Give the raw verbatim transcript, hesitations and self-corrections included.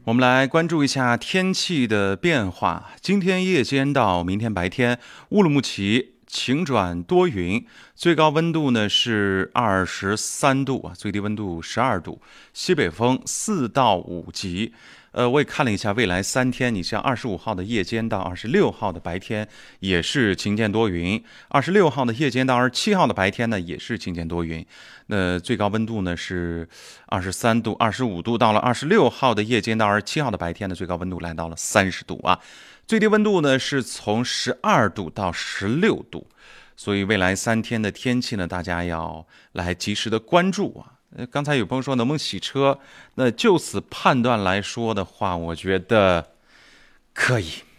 我们来关注一下天气的变化。今天夜间到明天白天，乌鲁木齐晴转多云，最高温度呢是二十三度啊，最低温度十二度，西北风四到五级。呃，我也看了一下未来三天，你像二十五号的夜间到二十六号的白天也是晴间多云，二十六号的夜间到二十七号的白天呢也是晴间多云。那最高温度呢是二十三度、二十五度，到了二十六号的夜间到二十七号的白天呢，最高温度来到了三十度啊。最低温度呢是从十二度到十六度，所以未来三天的天气呢，大家要来及时的关注啊。呃，刚才有朋友说能不能洗车？那就此判断来说的话，我觉得可以。